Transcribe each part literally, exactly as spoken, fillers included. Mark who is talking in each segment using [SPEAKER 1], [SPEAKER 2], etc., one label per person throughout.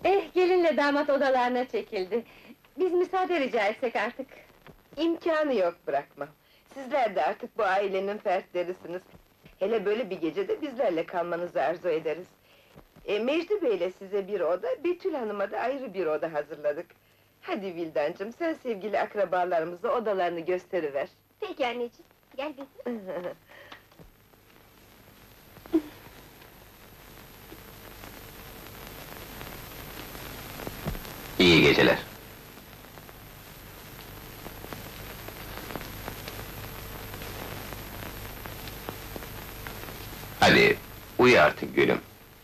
[SPEAKER 1] Eh, gelinle damat odalarına çekildi. Biz müsaade rica etsek artık.
[SPEAKER 2] İmkanı yok, bırakmam. Sizler de artık bu ailenin fertlerisiniz. Hele böyle bir gecede bizlerle kalmanızı arzu ederiz. E, Mecdi Bey'le size bir oda, Betül Hanım'a da ayrı bir oda hazırladık. Hadi Vildancığım, sen sevgili akrabalarımıza odalarını gösteriver.
[SPEAKER 1] Peki anneciğim, gel Betül.
[SPEAKER 3] İyi geceler. Hadi, uyu artık gülüm.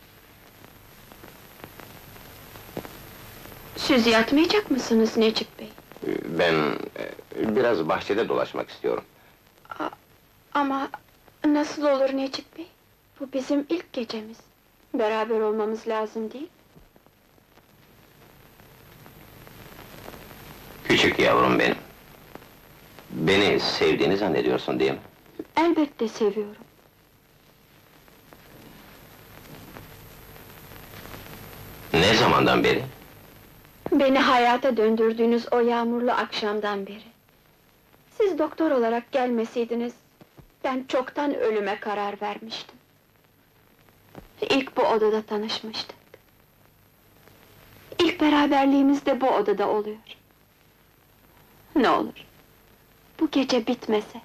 [SPEAKER 4] Siz yatmayacak mısınız Necip Bey?
[SPEAKER 3] Ben e, biraz bahçede dolaşmak istiyorum.
[SPEAKER 4] Ama nasıl olur Necip Bey? Bu bizim ilk gecemiz. Beraber olmamız lazım değil.
[SPEAKER 3] Küçük yavrum benim. Beni sevdiğini zannediyorsun değil mi?
[SPEAKER 4] Elbette seviyorum.
[SPEAKER 3] Ne zamandan beri?
[SPEAKER 4] Beni hayata döndürdüğünüz o yağmurlu akşamdan beri. Siz doktor olarak gelmeseydiniz, ben çoktan ölüme karar vermiştim. İlk bu odada tanışmıştık. İlk beraberliğimiz de bu odada oluyor. Ne olur, bu gece bitmese.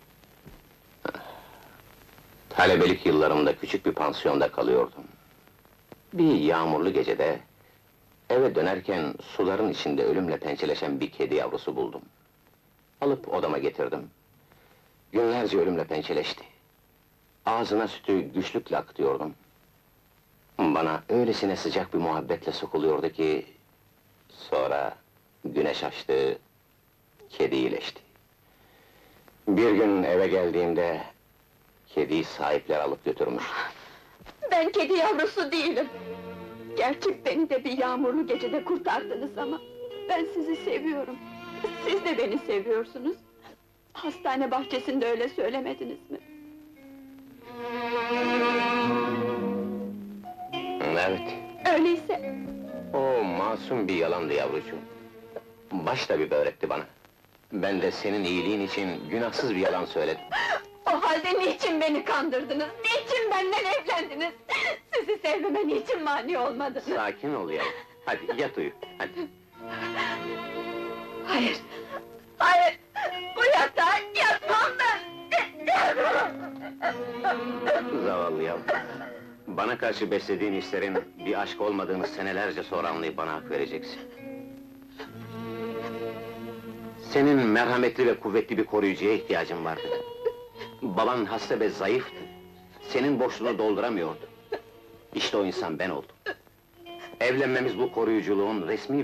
[SPEAKER 3] Talebelik yıllarımda küçük bir pansiyonda kalıyordum. Bir yağmurlu gecede, eve dönerken suların içinde ölümle pençeleşen bir kedi yavrusu buldum. Alıp odama getirdim. Günlerce ölümle pençeleşti. Ağzına sütü güçlükle akıtıyordum. Bana öylesine sıcak bir muhabbetle sokuluyordu ki... Sonra güneş açtı, kedi iyileşti. Bir gün eve geldiğimde... Kediyi sahipler alıp götürmüş.
[SPEAKER 4] Ben kedi yavrusu değilim! Gerçek beni de bir yağmurlu gecede kurtardınız ama... Ben sizi seviyorum, siz de beni seviyorsunuz. Hastane bahçesinde öyle söylemediniz mi?
[SPEAKER 3] Evet,
[SPEAKER 4] Öyleyse...
[SPEAKER 3] o masum bir yalandı yavrucuğum. Baş tabibi öğretti bana. Ben de senin iyiliğin için günahsız bir yalan söyledim.
[SPEAKER 4] O halde niçin beni kandırdınız? Niçin benden evlendiniz? Sizi sevmeme niçin mani olmadınız?
[SPEAKER 3] Sakin ol yavrum. Hadi yat uyu, hadi.
[SPEAKER 4] Hayır! Hayır! Bu yatağa yatmam ben!
[SPEAKER 3] Zavallı yavrum. Bana karşı beslediğin hislerin bir aşk olmadığını senelerce sonra anlayıp bana hak vereceksin. Senin merhametli ve kuvvetli bir koruyucuya ihtiyacın vardı. Baban hasta ve zayıftı. Senin boşluğunu dolduramıyordu. İşte o insan ben oldum. Evlenmemiz bu koruyuculuğun resmi